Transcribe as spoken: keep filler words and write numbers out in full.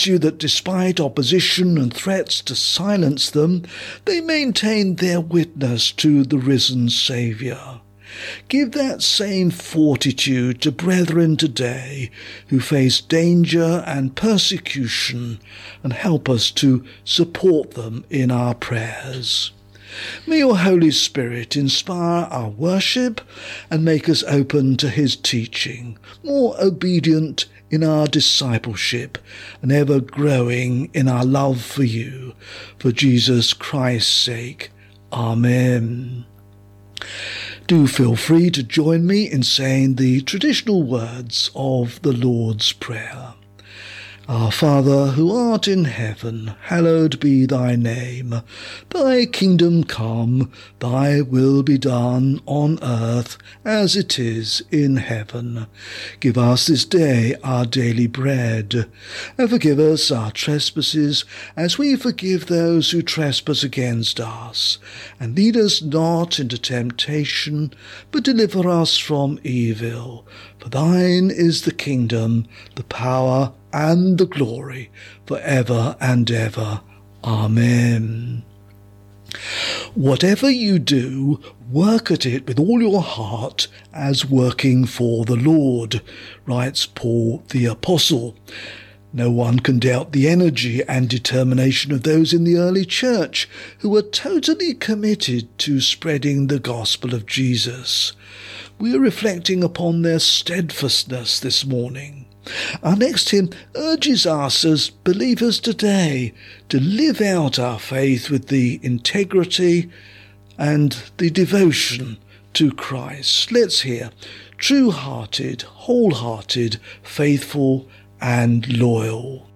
grant you that despite opposition and threats to silence them, they maintain their witness to the risen Saviour. Give that same fortitude to brethren today who face danger and persecution, and help us to support them in our prayers. May your Holy Spirit inspire our worship and make us open to his teaching, more obedient in our discipleship, and ever growing in our love for you. For Jesus Christ's sake. Amen. Do feel free to join me in saying the traditional words of the Lord's Prayer. Our Father, who art in heaven, hallowed be thy name. Thy kingdom come, thy will be done on earth as it is in heaven. Give us this day our daily bread, and forgive us our trespasses as we forgive those who trespass against us. And lead us not into temptation, but deliver us from evil. For thine is the kingdom, the power, and the glory, for ever and ever. Amen. Whatever you do, work at it with all your heart as working for the Lord, writes Paul the Apostle. No one can doubt the energy and determination of those in the early church who were totally committed to spreading the gospel of Jesus. We are reflecting upon their steadfastness this morning. Our next hymn urges us as believers today to live out our faith with the integrity and the devotion to Christ. Let's hear true-hearted, whole-hearted, faithful and loyal.